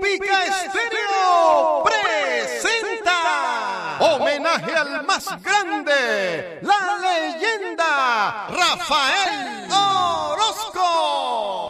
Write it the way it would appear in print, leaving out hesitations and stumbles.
Pica Estéreo presenta homenaje al más grande, la leyenda Rafael